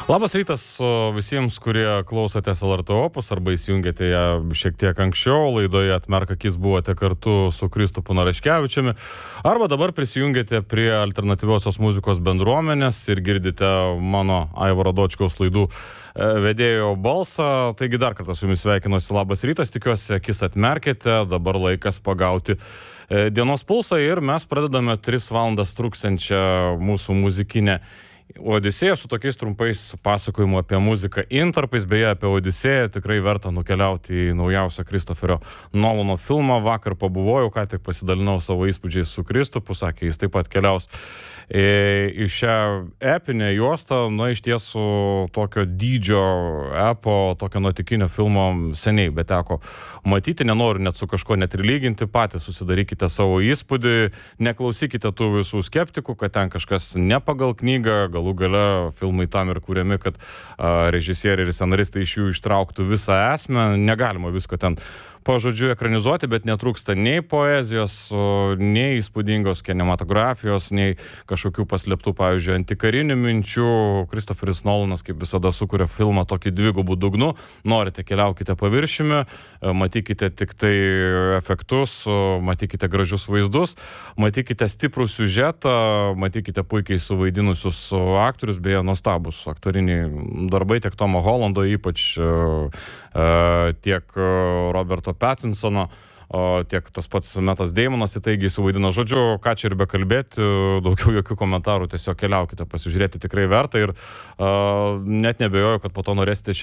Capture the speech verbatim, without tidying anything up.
Labas rytas visiems, kurie klausotės L R T Opus arba įsijungėte ją šiek tiek anksčiau. Laidoje Atmerk akis buvote kartu su Kristupu Naraškevičiumi. Arba dabar prisijungėte prie alternatyviosios muzikos bendruomenės ir girdite mano Aivaro Dočkaus laidų vedėjo balsą. Taigi dar kartą su jumis sveikinuosi. Labas rytas, tikiuosi akis atmerkėte. Dabar laikas pagauti dienos pulsą ir mes pradedame tris valandas truksiančią mūsų muzikinę Odisėją su tokiais trumpais pasakojimu apie muziką intarpais. Beje, apie Odisėją tikrai verta nukeliauti į naujausią Kristoferio Nolano filmą. Vakar pabuvojau, ką tik pasidalinau savo įspūdžiais su Kristupu, sakė, jis taip pat keliaus į šią epinę juostą. Na, iš tiesų tokio dydžio epo, tokio nuotykinio filmo seniai beteko matyti, nenoriu net su kažko net ir lyginti, patys susidarykite savo įspūdį, neklausykite tų visų skeptikų, kad ten kažkas ne pagal knygą. Galų gale filmai tam ir kūriami, kad a, režisieriai ir scenaristai iš jų ištrauktų visą esmę. Negalima visko ten pažodžiu ekranizuoti, bet netrūksta nei poezijos, nei įspūdingos kinematografijos, nei kažkokių paslėptų, pavyzdžiui, antikarinių minčių. Kristoferis Nolanas, kaip visada, sukuria filmą tokį dvigubų dugnų. Norite, keliaukite paviršiumi, matykite tik tai efektus, matykite gražius vaizdus, matykite stiprų siužetą, matykite puikiai suvaidinusius aktorius, beje, nuostabus aktoriniai darbai, tiek Tomo Hollando, ypač tiek Roberto Pattinsono, tiek tas pats Metas Damonas įtaigiai suvaidino. Žodžiu, ką čia ir bekalbėti, daugiau jokių komentarų, tiesiog keliaukite pasižiūrėti, tikrai verta ir uh, net nebejoju, kad po to norėsite